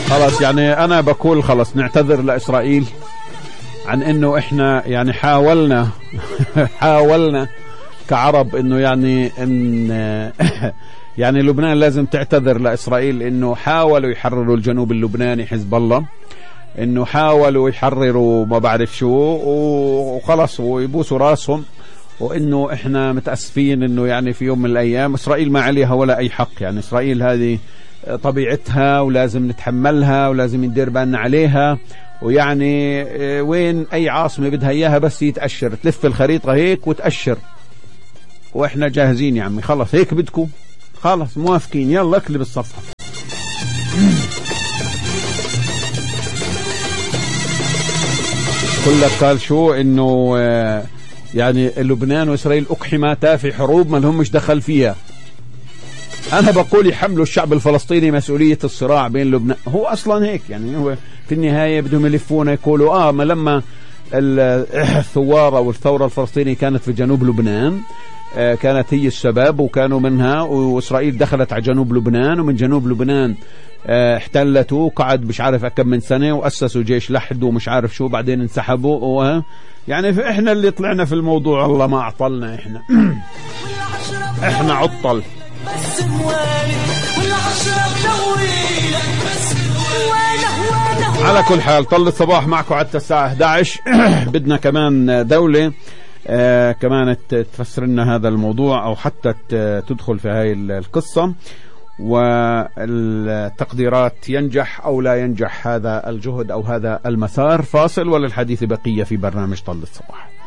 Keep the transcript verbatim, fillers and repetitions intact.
خلاص يعني أنا بقول خلاص نعتذر لإسرائيل عن إنه إحنا يعني حاولنا حاولنا كعرب إنه يعني إن يعني لبنان لازم تعتذر لإسرائيل إنه حاولوا يحرروا الجنوب اللبناني حزب الله، إنه حاولوا يحرروا ما بعرف شو وخلص ويبوسوا راسهم، وإنه إحنا متأسفين إنه يعني في يوم من الأيام إسرائيل ما عليها ولا أي حق. يعني إسرائيل هذه طبيعتها ولازم نتحملها ولازم ندير بالنا عليها، ويعني وين أي عاصمة بدها إياها بس يتأشر، تلف الخريطة هيك وتأشر وإحنا جاهزين يا عمي. خلص هيك بدكم، خلص موافقين، يلا اقلب الصفحة. كلك قال شو إنه يعني لبنان وإسرائيل أقحمتا في حروب ما لهمش دخل فيها. أنا بقول يحملوا الشعب الفلسطيني مسؤولية الصراع بين لبنان، هو أصلا هيك يعني هو في النهاية بدهم يلفونا يقولوا آه ما لما الثوار والثورة الفلسطينية كانت في جنوب لبنان آه كانت هي السبب وكانوا منها، وإسرائيل دخلت على جنوب لبنان ومن جنوب لبنان آه احتلته وقعد مش عارف كم من سنة وأسسوا جيش لحد ومش عارف شو بعدين انسحبوا. يعني احنا اللي طلعنا في الموضوع، الله ما أعطلنا احنا احنا عطل. على كل حال طل الصباح معكم حتى الساعة إحدى عشر. بدنا كمان دولة آه كمان تفسر لنا هذا الموضوع أو حتى تدخل في هاي القصة، والتقديرات ينجح أو لا ينجح هذا الجهد أو هذا المسار. فاصل وللحديث بقية في برنامج طل الصباح.